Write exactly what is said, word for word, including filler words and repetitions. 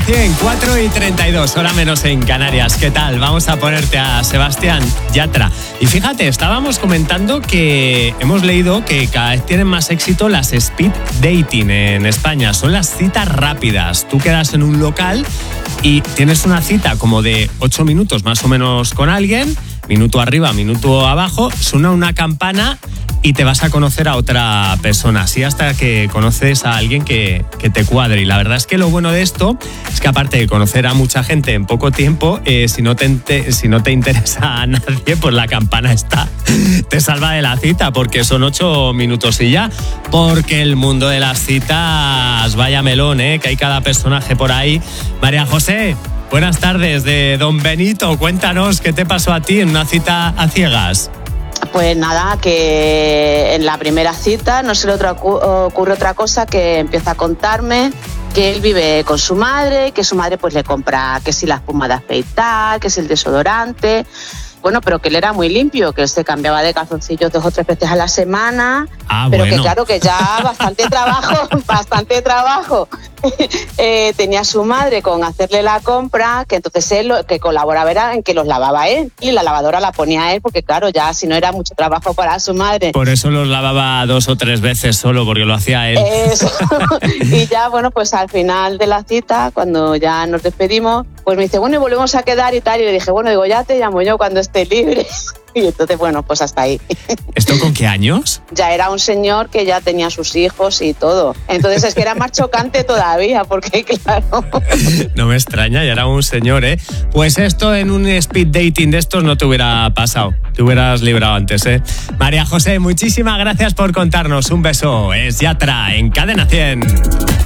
cien, cuatro y treinta y dos, hora menos en Canarias. ¿Qué tal? Vamos a ponerte a Sebastián Yatra. Y fíjate, estábamos comentando que hemos leído que cada vez tienen más éxito las speed dating en España. Son las citas rápidas. Tú quedas en un local y tienes una cita como de ocho minutos más o menos con alguien, minuto arriba, minuto abajo, suena una campana y te vas a conocer a otra persona, así hasta que conoces a alguien que, que te cuadre. Y la verdad es que lo bueno de esto es que aparte de conocer a mucha gente en poco tiempo, eh, si, no te, si no te interesa a nadie, pues la campana está, te salva de la cita, porque son ocho minutos y ya. Porque el mundo de las citas, vaya melón, ¿eh? Que hay cada personaje por ahí. María José, buenas tardes, de Don Benito. Cuéntanos qué te pasó a ti en una cita a ciegas. Pues nada, que en la primera cita no se le ocurre otra cosa que empieza a contarme que él vive con su madre, que su madre pues le compra que si la espuma de afeitar, que si el desodorante. Bueno, pero que él era muy limpio, que él se cambiaba de calzoncillos dos o tres veces a la semana, ah, pero bueno. que claro que ya bastante trabajo, bastante trabajo eh, tenía su madre con hacerle la compra, que entonces él lo que colaboraba era en que los lavaba él y la lavadora la ponía él, porque claro, ya si no era mucho trabajo para su madre. Por eso los lavaba dos o tres veces solo, porque lo hacía él. Eso. Y ya, bueno, pues al final de la cita, cuando ya nos despedimos, pues me dice, bueno, y volvemos a quedar y tal, y le dije, bueno, digo, ya te llamo yo cuando esté libre. Y entonces, bueno, pues hasta ahí. ¿Esto con qué años? Ya era un señor que ya tenía sus hijos y todo. Entonces es que era más chocante todavía, porque claro... No me extraña, ya era un señor, ¿eh? Pues esto en un speed dating de estos no te hubiera pasado. Te hubieras librado antes, ¿eh? María José, muchísimas gracias por contarnos. Un beso. Es Yatra en Cadena cien.